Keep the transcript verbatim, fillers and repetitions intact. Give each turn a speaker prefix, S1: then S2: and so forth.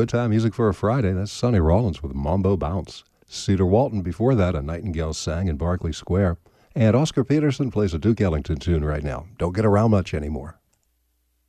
S1: good time music for a Friday. That's Sonny Rollins with Mambo Bounce. Cedar Walton before that, A Nightingale Sang in Berkeley Square. And Oscar Peterson plays a Duke Ellington tune right now. Don't get around much anymore.